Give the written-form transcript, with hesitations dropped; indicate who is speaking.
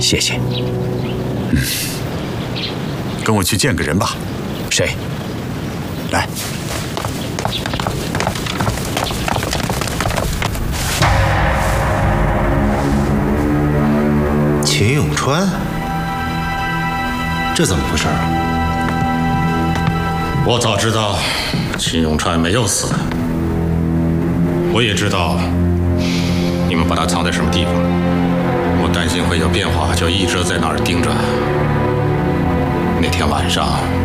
Speaker 1: 谢谢。
Speaker 2: 跟我去见个人吧。
Speaker 1: 谁？
Speaker 2: 来。
Speaker 3: 秦永川，这怎么回事啊？
Speaker 4: 我早知道秦永川没有死，我也知道你们把他藏在什么地方。我担心会有变化，就一直在那儿盯着。那天晚上。